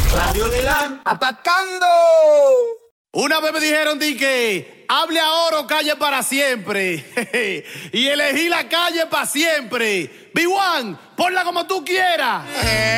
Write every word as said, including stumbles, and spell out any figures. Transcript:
Radio de la ¡Atacando! Una vez me dijeron di que hable ahora o calle para siempre. Y elegí la calle para siempre. B uno, ponla como tú quieras.